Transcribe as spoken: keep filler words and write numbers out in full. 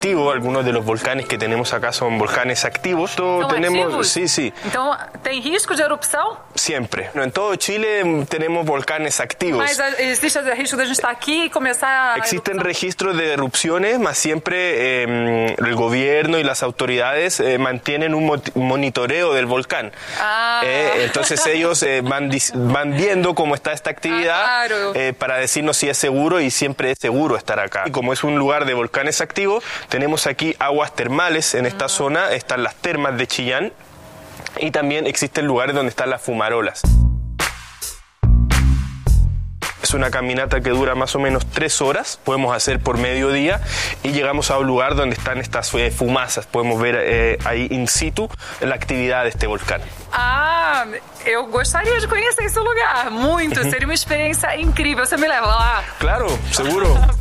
Algunos de los volcanes que tenemos acá son volcanes activos. Todo ¿Son tenemos, activos? sí, sí. Então, tem risco de erupção? Siempre. En todo Chile tenemos volcanes activos. Mas existe o risco de a gente estar aqui e começar a Existen erupção? registros de erupciones, más siempre eh, el gobierno y las autoridades eh, mantienen un mo- monitoreo del volcán. Ah. Eh, entonces ellos eh, van, dis- van viendo cómo está esta actividad Ah, claro. eh, para decirnos si es seguro, y siempre es seguro estar acá. Y como es un lugar de volcanes activos, tenemos aquí aguas termales en esta zona, están las termas de Chillán, y también existen lugares donde están las fumarolas. Es una caminata que dura más o menos tres horas, podemos hacer por mediodía, y llegamos a un lugar donde están estas eh, fumazas, podemos ver eh, ahí in situ la actividad de este volcán. Ah, eu gostaria de conhecer esse lugar, muito, seria uma experiência incrível, você me leva lá? Claro, seguro.